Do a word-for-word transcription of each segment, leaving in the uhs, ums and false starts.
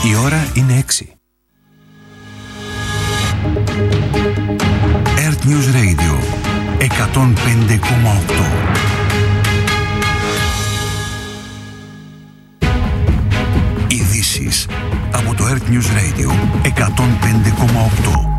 Η ώρα είναι έξι. Earth News Radio εκατόν πέντε κόμμα οκτώ. Ειδήσεις από το Earth News Radio εκατόν πέντε κόμμα οκτώ.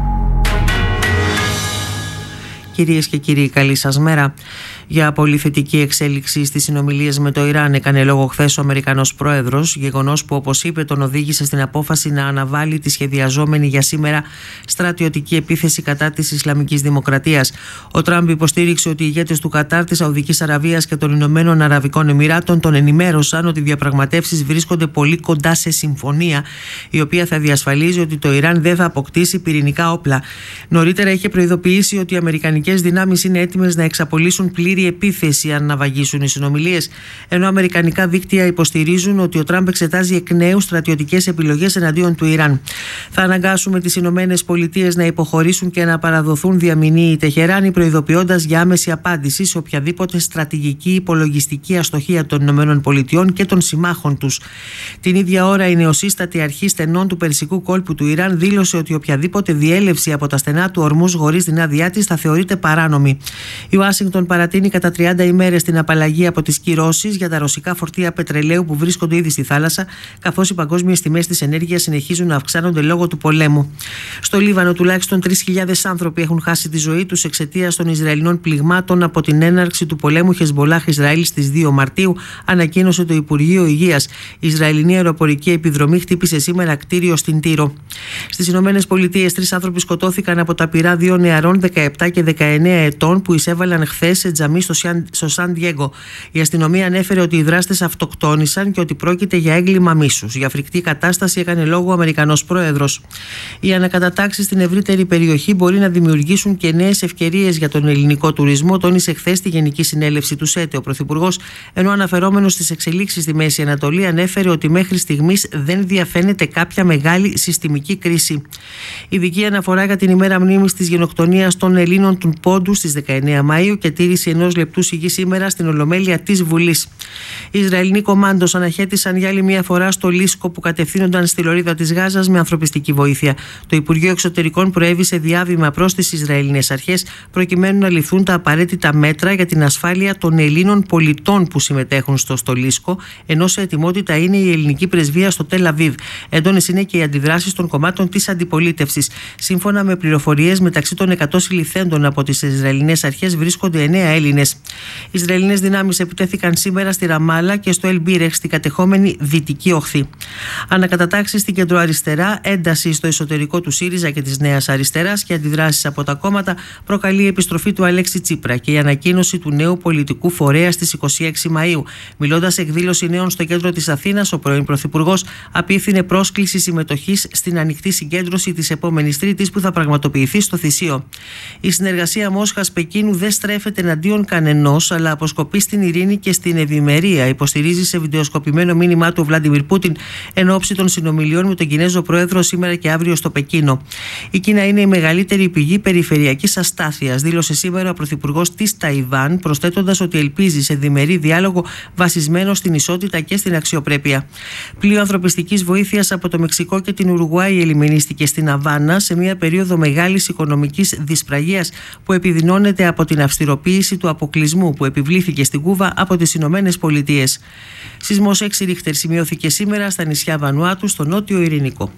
Κυρίες και κύριοι, καλή σας μέρα. Για πολύ θετική εξέλιξη στις συνομιλίες με το Ιράν έκανε λόγο χθες ο Αμερικανός πρόεδρος, γεγονός που, όπως είπε, τον οδήγησε στην απόφαση να αναβάλει τη σχεδιαζόμενη για σήμερα στρατιωτική επίθεση κατά της Ισλαμικής Δημοκρατίας. Ο Τραμπ υποστήριξε ότι οι ηγέτες του Κατάρ, της Σαουδικής Αραβίας και των Ηνωμένων Αραβικών Εμιράτων τον ενημέρωσαν ότι οι διαπραγματεύσεις βρίσκονται πολύ κοντά σε συμφωνία, η οποία θα διασφαλίζει ότι το Ιράν δεν θα αποκτήσει πυρηνικά όπλα. Νωρίτερα είχε προειδοποιήσει ότι οι αμερικανικές δυνάμεις είναι έτοιμες να εξαπολύσουν πλήρη επίθεση αν ναυαγήσουν οι συνομιλίες, ενώ αμερικανικά δίκτυα υποστηρίζουν ότι ο Τραμπ εξετάζει εκ νέου στρατιωτικές επιλογές εναντίον του Ιράν. Θα αναγκάσουμε τις Ηνωμένες Πολιτείες να υποχωρήσουν και να παραδοθούν, διαμηνύει η Τεχεράνη, προειδοποιώντας για άμεση απάντηση σε οποιαδήποτε στρατηγική υπολογιστική αστοχία των Ηνωμένων Πολιτειών και των συμμάχων τους. Την ίδια ώρα, η νεοσύστατη αρχή στενών του Περσικού κόλπου του Ιράν δήλωσε ότι οποιαδήποτε διέλευση από τα στενά του ορμούς χωρίς την άδειά της θα θεωρείται παράνομη. Η Ουάσιγκτον παρατείνει κατά τριάντα ημέρες την απαλλαγή από τις κυρώσεις για τα ρωσικά φορτία πετρελαίου που βρίσκονται ήδη στη θάλασσα, καθώς οι παγκόσμιες τιμές της ενέργειας συνεχίζουν να αυξάνονται λόγω του πολέμου. Στο Λίβανο, τουλάχιστον τρεις χιλιάδες άνθρωποι έχουν χάσει τη ζωή τους εξαιτίας των Ισραηλινών πληγμάτων από την έναρξη του πολέμου Χεσμολάχ-Ισραήλ στις δύο Μαρτίου, ανακοίνωσε το Υπουργείο Υγείας. Η Ισραηλινή αεροπορική επιδρομή χτύπησε σήμερα κτίριο στην Τύρο. Στις Ηνωμένες Πολιτείες, τρεις άνθρωποι σκοτώθηκαν από τα πυρά δύο νεαρών δεκαεπτά και δεκαεννέα ετών που εισέβαλαν χθες σε τζαμί στο Σαν Διέγκο. Η αστυνομία ανέφερε ότι οι δράστες αυτοκτόνησαν και ότι πρόκειται για έγκλημα μίσους. Για φρικτή κατάσταση έκανε λόγο ο Αμερικανός πρόεδρος. Οι ανακατατάξεις στην ευρύτερη περιοχή μπορεί να δημιουργήσουν και νέες ευκαιρίες για τον ελληνικό τουρισμό, τόνισε χθες στη Γενική Συνέλευση του ΣΕΤΕ ο Πρωθυπουργός, ενώ αναφερόμενος στις εξελίξεις στη Μέση Ανατολή ανέφερε ότι μέχρι στιγμής δεν διαφαίνεται κάποια μεγάλη συστημική κρίση. Ειδική αναφορά για την ημέρα μνήμης της γενοκτονίας των Ελλήνων του Πόντου στις δεκαεννέα Μαΐου και τήρηση ενός λεπτού σιγή σήμερα στην Ολομέλεια της Βουλής. Οι Ισραηλινοί κομάντος αναχέτησαν για άλλη μια φορά στο Λίσκο που κατευθύνονταν στη λωρίδα της Γάζας με ανθρωπιστική βοήθεια. Το Υπουργείο Εξωτερικών προέβησε διάβημα προς τις Ισραηλινές αρχές προκειμένου να ληφθούν τα απαραίτητα μέτρα για την ασφάλεια των Ελλήνων πολιτών που συμμετέχουν στο Στολίσκο, ενώ σε ετοιμότητα είναι η ελληνική πρεσβεία στο Τελ Αβίβ. Έντονες είναι και οι αντιδράσεις των κομμάτων της αντιπολίτευσης. Σύμφωνα με πληροφορίες, μεταξύ των εκατό συλληφθέντων από τις Ισραηλινές αρχές βρίσκονται εννέα Έλληνες. Οι Ισραηλινές δυνάμεις επιτέθηκαν σήμερα στη Ραμάλα και στο Ελμπίρεχ, στην κατεχόμενη Δυτική Οχθή. Ανακατατάξεις στην κεντροαριστερά, ένταση στο εσωτερικό του ΣΥΡΙΖΑ και της Νέας Αριστεράς και αντιδράσεις από τα κόμματα προκαλεί η επιστροφή του Αλέξη Τσίπρα και η ανακοίνωση του νέου πολιτικού φορέα στις είκοσι έξι Μαΐου. Μιλώντας σε εκδήλωση νέων στο κέντρο της Αθήνας, ο πρώην Πρωθυπουργός απίθυνε πρόσκληση συμμετοχής στην ανοιχτή συγκέντρωση της επόμενης Τρίτης που θα πραγματοποιηθεί στο Θησίο. Η συνεργασία Μόσχας-Πεκίνου δεν στρέφεται εναντίον κανενός, αλλά αποσκοπεί στην ειρήνη και στην ευημερία, υποστηρίζει σε βιντεοσκοπημένο μήνυμά του ο Βλάντιμιρ Πούτιν εν ώψη των συνομιλιών με τον Κινέζο Πρόεδρο σήμερα και αύριο στο Πεκίνο. Η Κίνα είναι η μεγαλύτερη πηγή περιφερειακής αστάθειας, δήλωσε σήμερα ο Πρωθυπουργός της Ταϊβάν, προσθέτοντας ότι ελπίζει σε διμερή διάλογο βασισμένο στην ισότητα και στην αξιοπρέπεια. Πλοίο ανθρωπιστικής βοήθειας από το Μεξικό και την Ουρουγουάη ελιμενίστηκε στην Αβάνα σε μια περίοδο μεγάλης οικονομικής δυσπραγίας που επιδεινώνεται από την αυστηροποίηση του αποκλεισμού που επιβλήθηκε στην Κούβα από τις Ηνωμένες Πολιτείες. Σεισμός έξι Ρίχτερ σημειώθηκε σήμερα στα νησιά Βανουάτου στο νότιο Ειρηνικό.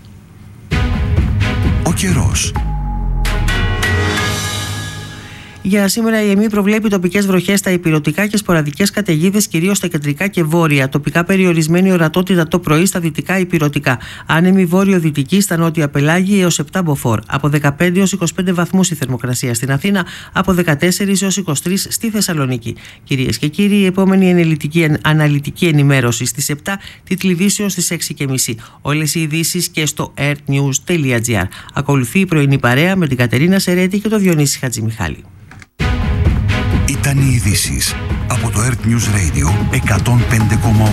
Ο καιρός. Για σήμερα η ΕΜΗ προβλέπει τοπικές βροχές στα ηπειρωτικά και σποραδικές καταιγίδες κυρίως στα κεντρικά και βόρεια. Τοπικά περιορισμένη ορατότητα το πρωί στα δυτικά ηπειρωτικά. Άνεμη βόρειο-δυτική στα νότια πελάγη έως επτά μποφόρ. Από δεκαπέντε έως είκοσι πέντε βαθμούς η θερμοκρασία στην Αθήνα. Από δεκατέσσερα έως είκοσι τρία στη Θεσσαλονίκη. Κυρίες και κύριοι, η επόμενη αναλυτική, αναλυτική ενημέρωση στις επτά, τίτλοι ειδήσεων στις έξι και μισή. Όλες οι ειδήσεις και στο earthnews τελεία gr. Ακολουθεί η πρωινή παρέα με την Κατερίνα Σερέτη και τον Διονύση Χατζημιχάλη. Ήταν οι ειδήσεις από το Earth News Radio εκατόν πέντε κόμμα οκτώ.